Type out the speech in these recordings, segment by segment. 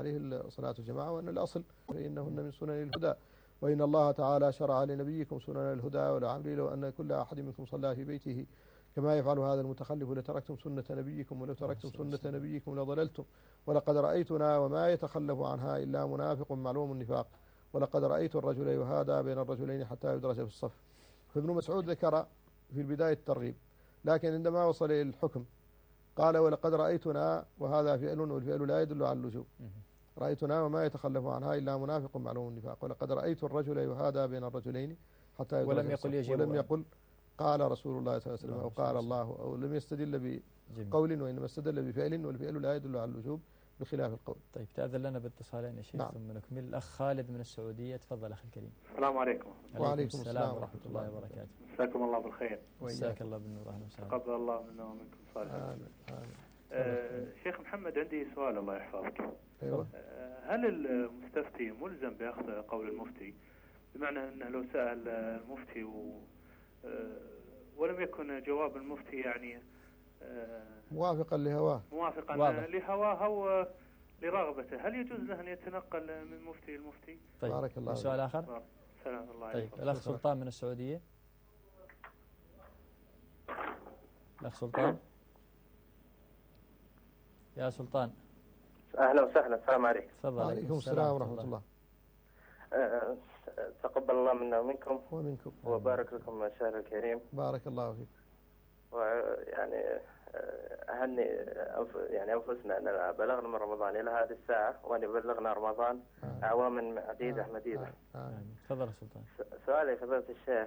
عليه صلاة الجماعة، وأن الأصل فإنهن من سنن الهدى، وإن الله تعالى شرع لنبيكم سنن الهدى ولعمري لو أن كل أحد منكم صلى في بيته كما يفعل هذا المتخلف لتركتم سنة نبيكم، ولو تركتم سنة نبيكم لضللتم، ولقد رأيتنا وما يتخلف عنها إلا منافق معلوم النفاق، ولقد رأيت الرجل يهادى بين الرجلين حتى يدرج في الصف. فابن مسعود ذكر في البداية الترغيب، لكن عندما وصل إلى الحكم قال ولقد رأيتنا، وهذا فعل، والفعل لا يدل على اللزوم. رأيتنا وما يتخلف عنها إلا منافق معلوم النفاق، ولقد رأيت الرجل يهادى بين الرجلين حتى يدرج ولم يقل يجب، ولم يقل قال رسول الله صلى الله عليه وسلم أو قال الله، أو لم يستدل بقول وإنما استدل بفعل، والفعل لا يدل على اللزوم بخلاف القول. طيب تأذن لنا باتصالين يا شيخ. نعم. ثم نكمل. الأخ خالد من السعودية، تفضل أخي الكريم. السلام عليكم. وعليكم السلام ورحمة الله وبركاته. مساكم الله بالخير. مساك الله بالنور. أهلا وسهلا. تقبل الله منا ومنكم صالح. شيخ محمد، عندي سؤال الله يحفظك. أيوة. هل المستفتي ملزم بأخذ قول المفتي؟ بمعنى أنه لو سأل المفتي ولم يكن جواب المفتي يعني موافقا لهواه، لهواه أو لرغبته، هل يجوز له أن يتنقل من مفتي لمفتي؟ طيب. بارك الله. سؤال آخر. سلام الله عليكم. طيب الأخ سلطان من السعودية. الأخ سلطان. يا سلطان. أهلا وسهلا. السلام عليكم. تفضل. وعليكم السلام ورحمة الله. تقبل الله منا ومنكم. ومنكم. وبارك لكم الشهر الكريم. بارك الله فيك. ويعني أهني يعني أنفسنا أننا بلغنا من رمضان إلى هذه الساعة، وأن بلغنا رمضان أعواما عديدة مديدة. تفضل سلطان. سؤالي يا فضيلة الشيخ،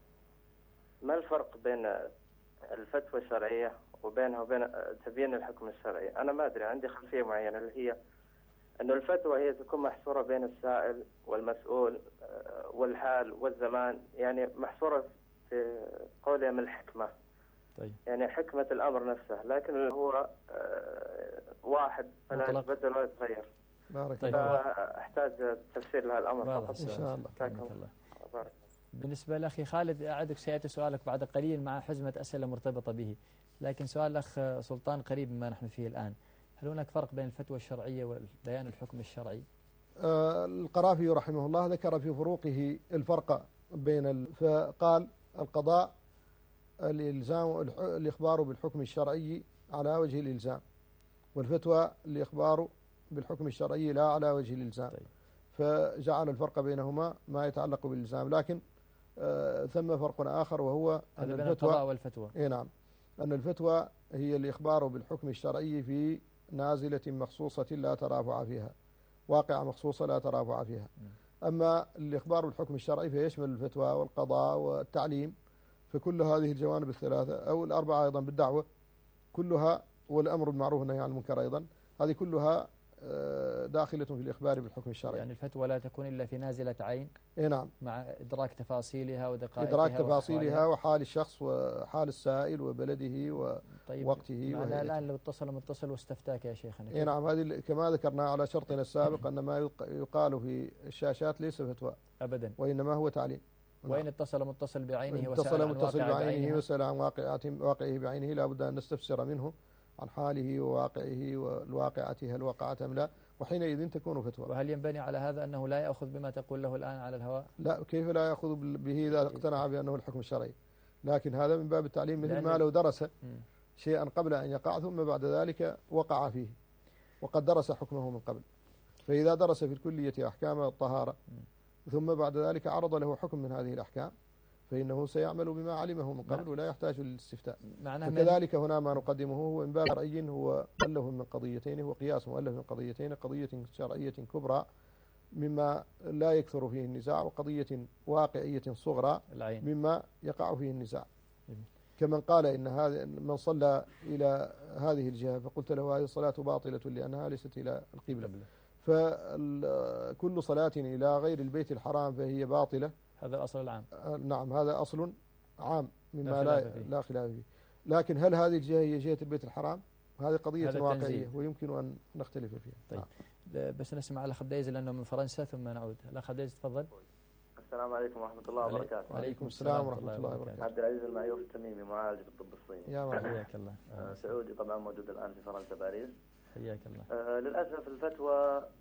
ما الفرق بين الفتوى الشرعية وبينها وبين تبيين الحكم الشرعي؟ أنا ما أدري، عندي خلفية معينة اللي هي أن الفتوى هي تكون محصورة بين السائل والمسؤول والحال والزمان، يعني محصورة في قولهم الحكمة. طيب. يعني حكمة الأمر نفسه، لكن هو واحد فلا يتبدل ولا يتغير. بارك طيب. الله. فأحتاج تفسير لها الأمر فقط إن شاء الله. بالنسبة لأخي خالد أعدك سيأتي سؤالك بعد قليل مع حزمة أسئلة مرتبطة به، لكن سؤال الأخ سلطان قريب مما نحن فيه الآن. هل هناك فرق بين الفتوى الشرعية وبيان الحكم الشرعي؟ القرافي رحمه الله ذكر في فروقه الفرق بين فقال القضاء الإلزام الإخبار بالحكم الشرعي على وجه الإلزام، والفتوى الإخبار بالحكم الشرعي لا على وجه الإلزام. طيب. فجعل الفرق بينهما ما يتعلق بالإلزام، لكن ثم فرق آخر وهو أن القضاء والفتوى. نعم، أن الفتوى هي الإخبار بالحكم الشرعي في نازلة مخصوصة لا ترافع فيها، واقعة مخصوصة لا ترافع فيها. أما الإخبار بالحكم الشرعي فيشمل الفتوى والقضاء والتعليم، فكل هذه الجوانب الثلاثة أو الأربعة أيضا بالدعوة كلها، والأمر بالمعروف والنهي عن المنكر أيضا، هذه كلها داخلة في الإخبار بالحكم الشرعي. يعني الفتوى لا تكون إلا في نازلة عين. نعم. مع إدراك تفاصيلها ودقائقها. إدراك تفاصيلها وحال الشخص وحال السائل وبلده ووقته. طيب الآن لو اتصل متصل واستفتاك يا شيخنا. نعم، هذه كما ذكرنا على شرطنا السابق أن ما يقال في الشاشات ليس فتوى أبدا، وإنما هو تعليم. وإن اتصل متصل بعينه وسأل عن واقعه بعينه لا بد أن نستفسر منه عن حاله وواقعه والواقعة هل وقعت أم لا، وحينئذ تكون فتوى. وهل ينبني على هذا أنه لا يأخذ بما تقول له الآن على الهواء؟ لا، كيف لا يأخذ به إذا اقتنع بأنه الحكم الشرعي؟ لكن هذا من باب التعليم، مثل ما لو درس شيئا قبل أن يقع ثم بعد ذلك وقع فيه وقد درس حكمه من قبل، فإذا درس في الكلية أحكام الطهارة ثم بعد ذلك عرض له حكم من هذه الأحكام فإنه سيعمل بما علمه من قبل ولا يحتاج للاستفتاء. وكذلك هنا ما نقدمه هو من باب شرعي، هو مؤلف من قضيتين، هو قياس مؤلف من قضيتين، قضية شرعية كبرى مما لا يكثر فيه النزاع، وقضية واقعية صغرى مما يقع فيه النزاع. كمن قال إن هذا من صلى إلى هذه الجهة فقلت له هذه الصلاة باطلة لأنها ليست إلى القبلة، فكل صلاة إلى غير البيت الحرام فهي باطلة. هذا الأصل العام. نعم، هذا أصل عام مما لا خلاف فيه. لكن هل هذه الجهة هي جهة البيت الحرام؟ هذه قضية واقعية ويمكن أن نختلف فيها. طيب. بس نسمع الأخ عبد العزيز لأنه من فرنسا ثم نعود. الأخ عبد العزيز تفضل. السلام عليكم ورحمة الله وبركاته. وعليكم السلام ورحمة الله وبركاته. عبد العزيز المعيوف التميمي، معالج بالطب الصيني. يا مرحبا. حياك الله. سعودي طبعا، موجود الآن في فرنسا باريس. حياك الله. للأسف الفتوى